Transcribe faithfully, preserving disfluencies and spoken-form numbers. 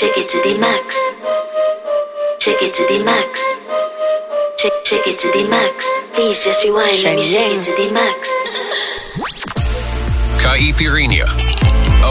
Shake it to the max. Shake it to the max. Shake, shake it to the max. Please just rewind. Let me shake it to the max. Caipirinha.